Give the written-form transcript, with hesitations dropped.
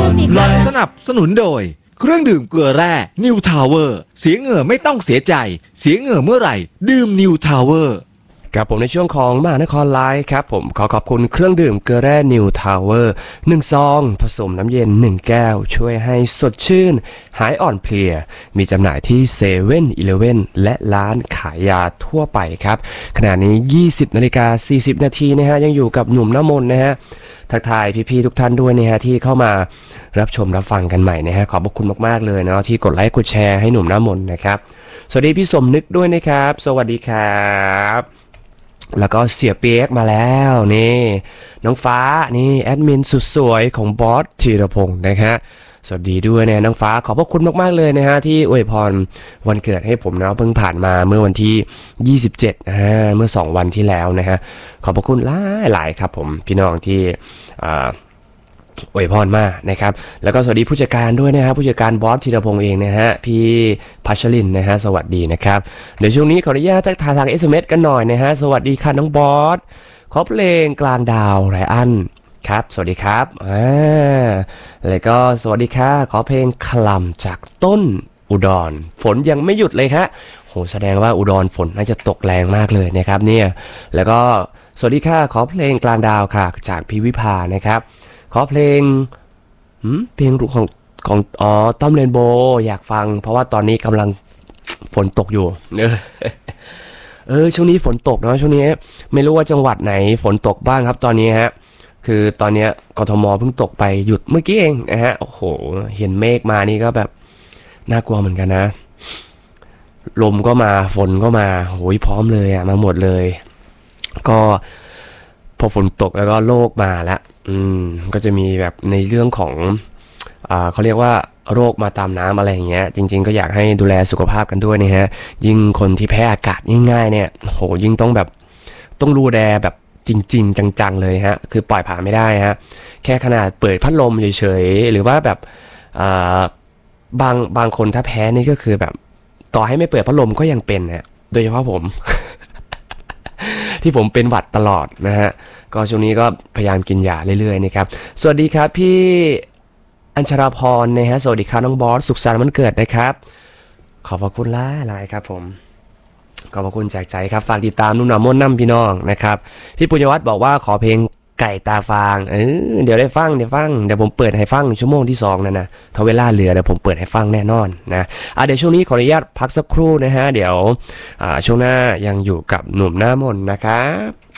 สนับสนุนโดยเครื่องดื่มเกลือแร่นิวทาวเวอร์เสียเหงื่อไม่ต้องเสียใจเสียเหงื่อเมื่อไหร่ดื่มนิวทาวเวอร์ครับผมในช่วงของมหานครไลฟ์ครับผมขอบคุณเครื่องดื่มเกลือแร่นิวทาวเวอร์1ซองผสมน้ำเย็น1แก้วช่วยให้สดชื่นหายอ่อนเพลียมีจำหน่ายที่เซเว่นอีเลฟเว่นและร้านขายยาทั่วไปครับขณะนี้ 20:40 นาทีนะฮะยังอยู่กับหนุ่มน้ำมนต์นะฮะทักทายพี่ๆทุกท่านด้วยนะฮะที่เข้ามารับชมรับฟังกันใหม่นะฮะขอบคุณมากๆเลยเนาะที่กดไลค์กดแชร์ให้หนุ่มน้ำมนต์นะครับสวัสดีพี่สมนึกด้วยนะครับสวัสดีครับแล้วก็เสียเปียกมาแล้วนี่น้องฟ้านี่แอดมินสุดสวยของบอสธีรพงศ์นะฮะสวัสดีด้วยนะน้องฟ้าขอบพระคุณมากๆเลยนะฮะที่อวยพรวันเกิดให้ผมนะเพิ่งผ่านมาเมื่อวันที่27เมื่อ2วันที่แล้วนะฮะขอบพระคุณหลายครับผมพี่น้องที่อวยพรมากนะครับแล้วก็สวัสดีผู้จัดการด้วยนะครับผู้จัดการบอสธีรพงศ์เองนะฮะพี่พัชรินนะฮะสวัสดีนะครับเดี๋ยวช่วงนี้ขออนุญาตทักทายทาง SMS กันหน่อยนะฮะสวัสดีค่ะน้องบอสขอเพลงกลางดาวไรอันครับสวัสดีครับแล้วก็สวัสดีค่ะขอเพลงคลำจากต้นอุดรฝนยังไม่หยุดเลยครับโหแสดงว่าอุดรฝนน่าจะตกแรงมากเลยนะครับเนี่ยแล้วก็สวัสดีค่ะขอเพลงกลางดาวค่ะจากพี่วิภานะครับขอเพลงของต้อมเรนโบว์อยากฟังเพราะว่าตอนนี้กำลังฝนตกอยู่ช่วงนี้ฝนตกเนาะช่วงนี้ไม่รู้ว่าจังหวัดไหนฝนตกบ้างครับตอนนี้ฮะคือตอนนี้กทมเพิ่งตกไปหยุดเมื่อกี้เองนะฮะโอ้โหเห็นเมฆมานี่ก็แบบน่ากลัวเหมือนกันนะลมก็มาฝนก็มาโหยพร้อมเลยมาหมดเลยก็พอฝนตกแล้วก็โรคมาแล้วก็จะมีแบบในเรื่องของเขาเรียกว่าโรคมาตามน้ำอะไรอย่างเงี้ยจริงๆก็อยากให้ดูแลสุขภาพกันด้วยนะฮะยิ่งคนที่แพ้อากาศง่ายๆเนี่ยโหยิ่งต้องดูแลแบบจริงๆจังๆเลยฮะคือปล่อยผ่านไม่ได้ฮะแค่ขนาดเปิดพัดลมเฉยๆหรือว่าแบบบางคนถ้าแพ้นี่ก็คือแบบต่อให้ไม่เปิดพัดลมก็ยังเป็นฮะโดยเฉพาะผม ที่ผมเป็นหวัดตลอดนะฮะก็ช่วงนี้ก็พยายามกินยาเรื่อยๆนะครับสวัสดีครับพี่อัญชราพรนะฮะสวัสดีครับน้องบอสสุขสันต์วันเกิดนะครับขอบพระคุณหลายครับผมขอบพระคุณจากใจครับฝากติดตามนุ่นนำม่นน้ำพี่น้องนะครับพี่ปุญญวัฒน์บอกว่าขอเพลงไก่ตาฟางเดี๋ยวได้ฟังเดี๋ยวผมเปิดให้ฟังชั่วโมงที่2นะถ้าเวลาเหลือเดี๋ยวผมเปิดให้ฟังแน่นอนนะเดี๋ยวช่วงนี้ขออนุญาตพักสักครู่นะฮะเดี๋ยวช่วงหน้ายังอยู่กับหนุ่มหน้ามนต์นะครับ